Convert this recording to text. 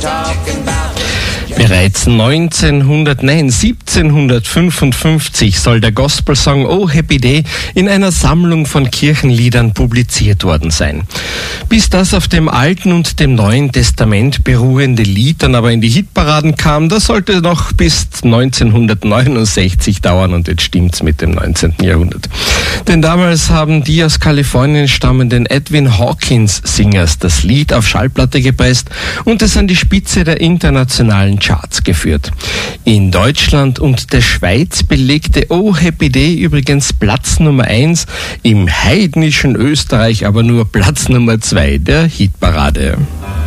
Bereits 1755 soll der Gospelsong Oh Happy Day in einer Sammlung von Kirchenliedern publiziert worden sein. Bis das auf dem Alten und dem Neuen Testament beruhende Lied dann aber in die Hitparaden kam, das sollte noch bis 1969 dauern, und jetzt stimmt's mit dem 19. Jahrhundert. Denn damals haben die aus Kalifornien stammenden Edwin Hawkins Singers das Lied auf Schallplatte gepresst und es an die Spitze der internationalen Charts geführt. In Deutschland und der Schweiz belegte Oh Happy Day übrigens Platz Nummer 1, im heidnischen Österreich aber nur Platz Nummer 2 der Hitparade.